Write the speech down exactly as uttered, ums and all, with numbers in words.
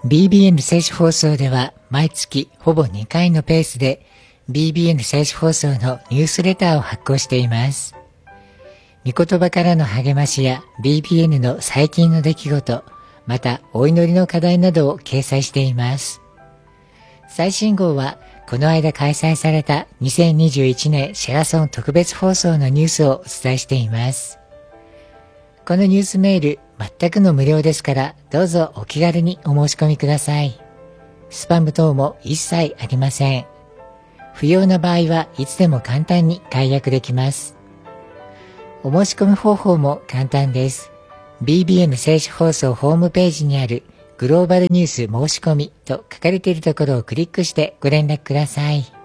ビービーエヌ 聖書放送では毎月ほぼにかいのペースで ビービーエヌ 聖書放送のニュースレターを発行しています。御言葉からの励ましや ビービーエヌ の最近の出来事、またお祈りの課題などを掲載しています。最新号はこの間開催されたにせんにじゅういちねんシェラソン特別放送のニュースをお伝えしています。このニュースメール全くの無料ですから、どうぞお気軽にお申し込みください。スパム等も一切ありません。不要な場合はいつでも簡単に解約できます。お申し込み方法も簡単です。ビービーエヌ 聖書放送ホームページにあるグローバルニュース申し込みと書かれているところをクリックしてご連絡ください。